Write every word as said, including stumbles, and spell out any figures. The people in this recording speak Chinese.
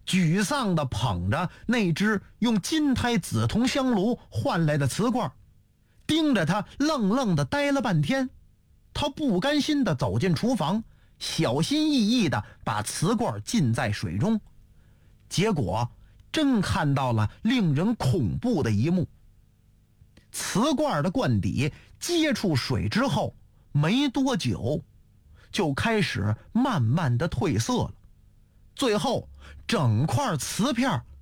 沮丧地捧着那只用金胎紫铜香炉换来的瓷罐，盯着他愣愣地呆了半天。他不甘心地走进厨房，小心翼翼地把瓷罐浸在水中，结果真看到了令人恐怖的一幕。瓷罐的罐底接触水之后，没多久就开始慢慢的褪色了，最后整块瓷片